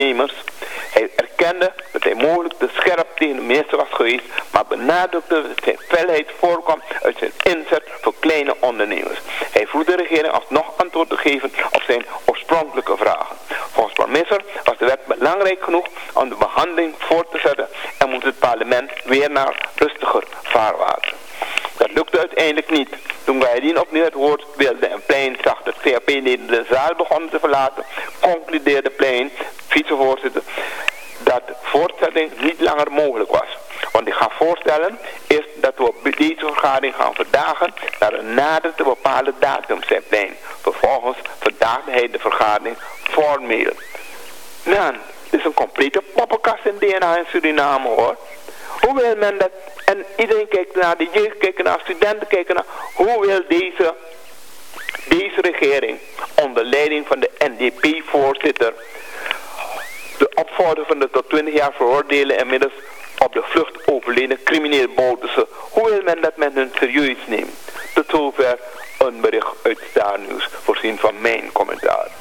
ondernemers. Hij erkende dat hij mogelijk te scherp tegen de minister was geweest, maar benadrukte dat zijn felheid voorkwam uit zijn inzet voor kleine ondernemers. Hij vroeg de regering alsnog antwoord te geven op zijn oorspronkelijke vragen. Volgens minister was de wet belangrijk genoeg om de behandeling voort te zetten en moest het parlement weer naar rustiger vaarwater. Dat lukte uiteindelijk niet. Toen Gaidin opnieuw het woord wilde en Plein zag dat CAP-leden de zaal begonnen te verlaten, concludeerde Plein, vicevoorzitter, dat voortzetting niet langer mogelijk was. Want ik ga voorstellen is dat we op deze vergadering gaan vandaag naar een nader te bepalen datum, zei Plein. Vervolgens verdaagde hij de vergadering formeel. Man, dit is een complete poppenkast in DNA in Suriname, hoor. Hoe wil men dat? En iedereen kijkt naar de jeugd, kijkt naar studenten, kijken naar. Hoe wil deze regering onder leiding van de NDP-voorzitter de opvordering van de tot 20 jaar veroordelen inmiddels op de vlucht overleden crimineel Bouterse? Hoe wil men dat men hun serieus neemt? Tot zover een bericht uit Star News, voorzien van mijn commentaar.